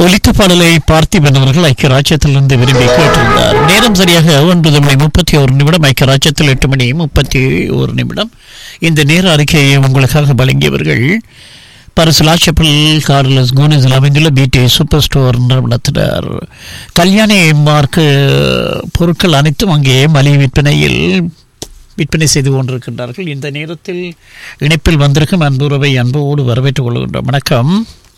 ஒலித்த பாடலை பார்த்திபன் அவர்கள் ஐக்கிய ராஜ்யத்திலிருந்து விரும்பி கேட்டிருந்தார். நேரம் சரியாக 9:31 ஐக்கிய ராஜ்யத்தில் 8:31. இந்த நேர அறிக்கையை உங்களுக்காக வழங்கியவர்கள் பரிசுலாச்சப்பல் கார்லஸ் கோனிஸில் அமைந்துள்ள பிடி சூப்பர் ஸ்டோர் நிறுவனத்தினர். கல்யாணி மார்க்கு பொருட்கள் அனைத்தும் அங்கே மலிவு விற்பனை செய்து கொண்டிருக்கின்றார்கள். இந்த நேரத்தில் இணைப்பில் வந்திருக்கும் அன்புறவை அன்போடு வரவேற்றுக் கொள்கின்றோம். வணக்கம்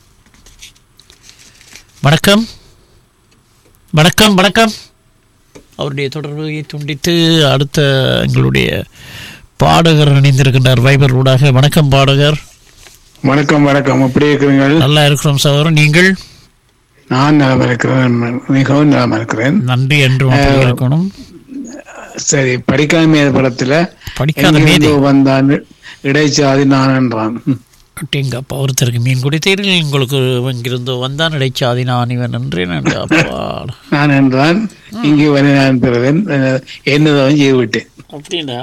வணக்கம் வணக்கம் வணக்கம். அவருடைய தொடர்பை துண்டித்து அடுத்த எங்களுடைய பாடகர் இணைந்திருக்கின்றார் வைபர் ஊடாக. வணக்கம் பாடகர். வணக்கம் வணக்கம். எப்படி இருக்கிறீர்கள்? நல்லா இருக்கிறோம் சகோதரன். நீங்கள்? நான் நலம் இருக்கிறேன், மிகவும் நலம் இருக்கிறேன். நன்றி என்று இருக்கணும். சரி, படிக்காத மேத படத்துல படிக்காத மேதை வந்தான் இடைச்சாதி நான் என்றான். அப்பா ஒருத்தருக்கு மீன் குடித்தீர்கள், உங்களுக்கு இங்கிருந்து வந்தான் இடைச்சாதி நான் இவன் என்றேன். நான் என்றான் இங்கே வரை நான் பெறுவேன் என்னதான் செய்து விட்டேன். அப்படின்னா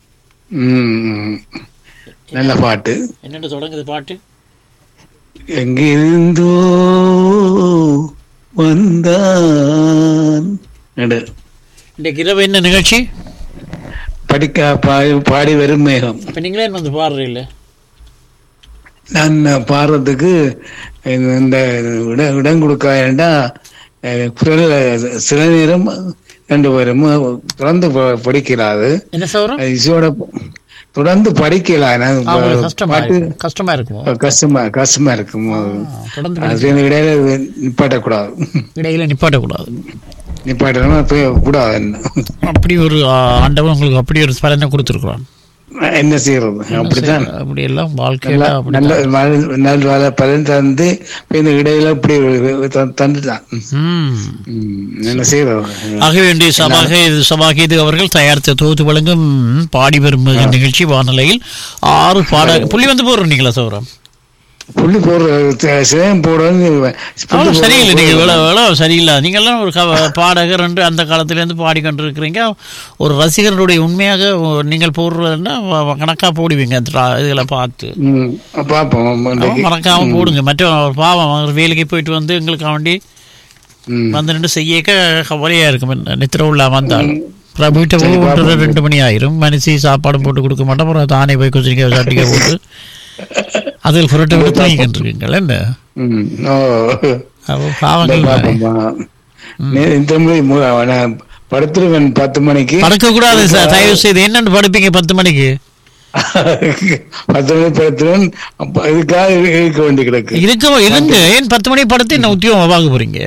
நல்ல பாட்டு. என்னென்ன தொடங்குது பாட்டு? எங்கிருந்தோ வந்தான். இன்றைக்கு இரவு என்ன நிகழ்ச்சி? பாடி வரும் மேகம். இப்ப நீங்களே வந்து பாடுறீல்ல? நான் பாடுறதுக்கு இந்த இடம் கொடுக்காண்டா சில நேரம் 2 பேரும் தொடர்ந்து படிக்கிறாது. என்ன சொல்றோம்? இசையோட தொடர்ந்து படிக்கலாம். கஷ்டமா இருக்கும். கஷ்டமா இருக்கும். இடையில நிப்பாட்டக்கூடாது. நிப்பாட்டணும் கூடாது. அப்படி ஒரு ஆண்டவன் உங்களுக்கு அப்படி ஒரு பலனை கொடுத்துருக்குறான். என்ன செய்யறது? அப்படித்தான். அப்படி எல்லாம் வாழ்க்கையில நல்ல பலன் தந்து இடையில இப்படி தந்துட்டான். என்ன செய்யறது? ஆக வேண்டிய சபாகீது அவர்கள் தயாரித்த தொகுத்து வழங்கும் பாடி வரும் நிகழ்ச்சி வானொலியில் 6 பாட புள்ளி வந்து போடுறீங்களா சௌரம்? புள்ளி சரியில்லை. நீங்க சரியில்லை. நீங்கெல்லாம் ஒரு பாடகர் என்று அந்த காலத்திலேருந்து பாடிக்கொண்டிருக்கிறீங்க. ஒரு ரசிகர்களுடைய உண்மையாக நீங்கள் போடுறதுன்னா கணக்கா போடுவீங்க. இதுகளை பார்த்து மறக்காம போடுங்க. மற்ற பாவம் வேலைக்கு போயிட்டு வந்து எங்களுக்கு வேண்டி வந்து நின்று செய்ய கவலையா இருக்கும். நித்திர உள்ள வந்தால் வீட்டை 1-2 மணி ஆயிரும். மனுஷி சாப்பாடும் போட்டு கொடுக்க மாட்டோம். அப்புறம் தானே போய் கொஞ்சம் சாப்பிட்டிக்க போட்டு அதில் புரட்ட விட்டு தூங்கிக்கிட்டு என்ன படுத்துருவேன் 10 மணிக்கு. படுக்க கூடாது சார், தயவு செய்து. என்னன்னு படுப்பீங்க 10 மணிக்கு? 10 மணிக்கு படுத்துருவேன். இதுக்காக இருக்க வேண்டி கிடக்கு. இருங்க. ஏன் 10 மணிக்கு படுத்து என்ன உத்தியோகம் பார்க்க போறீங்க?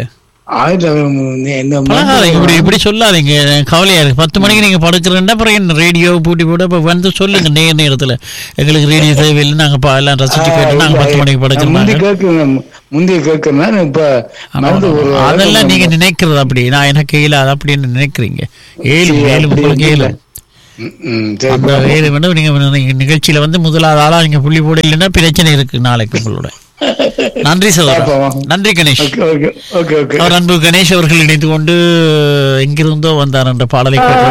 இப்படி சொல்லாதீங்க, கவலையா இருக்கு. 10 மணிக்கு நீங்க படுக்கிறேன்னா அப்புறம் ரேடியோ பூட்டி போட வந்து சொல்லுங்க. நேரத்துல எங்களுக்கு ரேடியோ தேவையில்லை, நாங்க எல்லாம் ரசிச்சு கேட்டு நாங்க 10 மணிக்கு படுக்கிறோம். முந்தைய கேட்கறேன். இப்ப அதெல்லாம் நீங்க நினைக்கிறது அப்படி. நான் எனக்கு இயலாது அப்படின்னு நினைக்கிறீங்க. 7 உங்களுக்கு 7 வேணும். நீங்க நிகழ்ச்சியில வந்து முதலாவது ஆளா நீங்க புள்ளி போட இல்லைன்னா பிரச்சனை இருக்கு நாளைக்கு உங்களோட. நன்றி சகோதரர். நன்றி கணேஷ். அவர் அன்பு கணேஷ் அவர்கள் இணைந்து கொண்டு எங்கிருந்தோ வந்தார் என்ற பாடலை